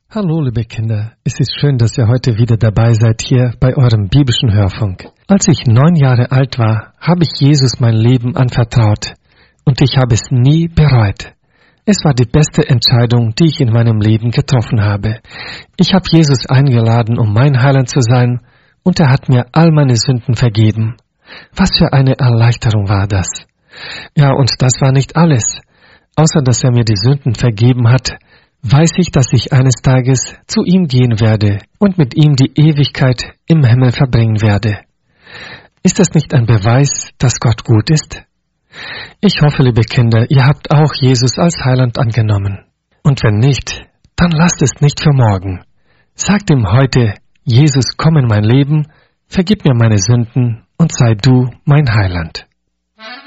Hallo, liebe Kinder. Es ist schön, dass ihr heute wieder dabei seid hier bei eurem biblischen Hörfunk. Als ich 9 Jahre alt war, habe ich Jesus mein Leben anvertraut und ich habe es nie bereut. Es war die beste Entscheidung, die ich in meinem Leben getroffen habe. Ich habe Jesus eingeladen, um mein Heiland zu sein, und er hat mir all meine Sünden vergeben. Was für eine Erleichterung war das. Ja, und das war nicht alles. Außer dass er mir die Sünden vergeben hat, weiß ich, dass ich eines Tages zu ihm gehen werde und mit ihm die Ewigkeit im Himmel verbringen werde. Ist das nicht ein Beweis, dass Gott gut ist? Ich hoffe, liebe Kinder, ihr habt auch Jesus als Heiland angenommen. Und wenn nicht, dann lasst es nicht für morgen. Sagt ihm heute: Jesus, komm in mein Leben, vergib mir meine Sünden und sei du mein Heiland.